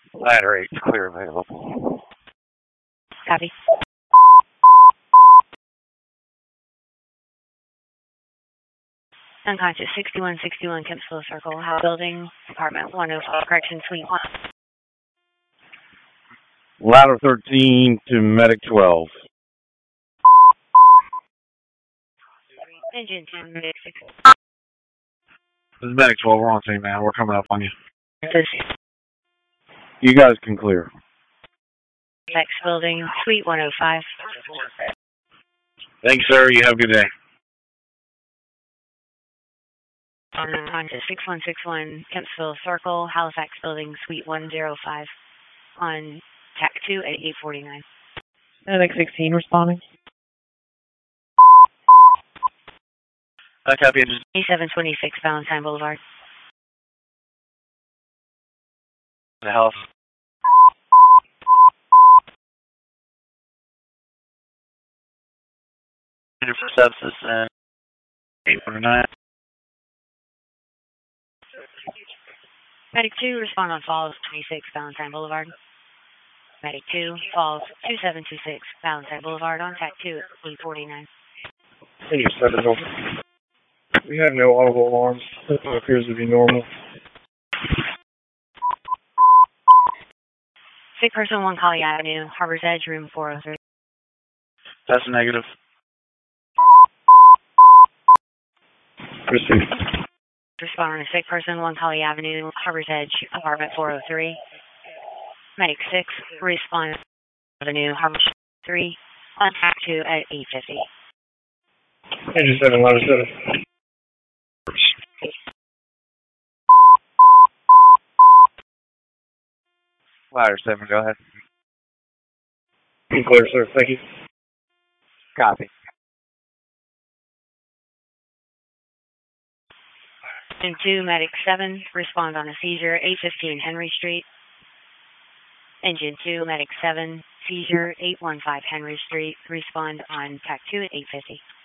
Ladder 8 clear available. Copy. Unconscious 6161 Kempsville Circle, House Building, Apartment 105, Correction Suite 1. Ladder 13 to Medic 12. Engine 2, Medic 6. This is Medic 12, we're on scene, man. We're coming up on you. This You guys can clear. Next Building, Suite 105. Thanks, sir. You have a good day. Unconscious 6161 Kempsville Circle, Halifax Building, Suite 105. On TAC 2 at 849. Medic 16 responding. Copy. 2726 Valentine Boulevard. The house. For sepsis and 849. Medic 2, respond on Falls 26 Valentine Boulevard. Medic 2, Falls 2726 Valentine Boulevard on TAC 2 at 849. Thank you, 7 North. We have no audible alarms. It appears to be normal. Sick person 1 Collie Avenue, Harbor's Edge, room 403. That's a negative. Proceed. Respond on a sick person 1 Collie Avenue, Harbor's Edge, apartment 403. Medic 6, respond Avenue, Harbor's 3, on TAC 2 at 850. Engine 7, ladder 7. Ladder 7, go ahead. Be clear, sir. Thank you. Copy. Engine 2, Medic 7, respond on a seizure, 815 Henry Street. Engine 2, Medic 7, seizure, 815 Henry Street, respond on TAC 2 at 850.